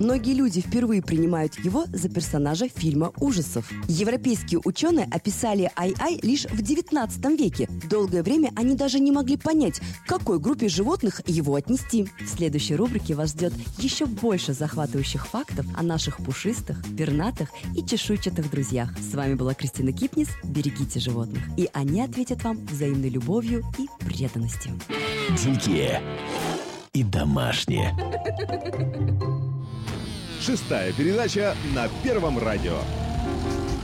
Многие люди впервые принимают его за персонажа фильма ужасов. Европейские ученые описали Ай-Ай лишь в 19 веке. Долгое время они даже не могли понять, к какой группе животных его отнести. В следующей рубрике вас ждет еще больше захватывающих фактов о наших пушистых, пернатых и чешуйчатых друзьях. С вами была Кристина Кипнис. Берегите животных, и они ответят вам взаимной любовью и преданностью. Дикие и домашние. 6-я передача на Первом радио.